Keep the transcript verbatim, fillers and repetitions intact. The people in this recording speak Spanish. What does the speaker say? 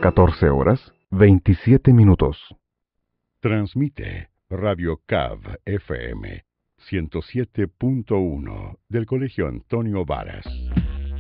catorce horas, veintisiete minutos. Transmite Radio Cav F M ciento siete punto uno del Colegio Antonio Varas.